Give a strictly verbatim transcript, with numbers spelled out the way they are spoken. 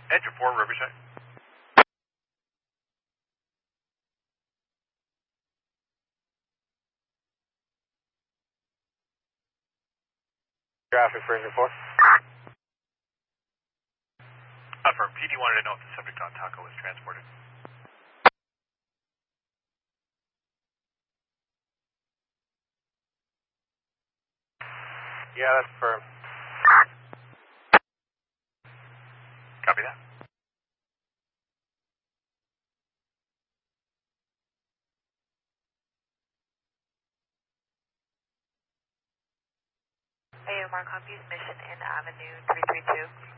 Engine four, Riverside. Traffic for engine four. Confirm. P D wanted to know if the subject on Taco was transported. Yeah, that's firm. Copy that. A M R copies mission in Avenue three three two.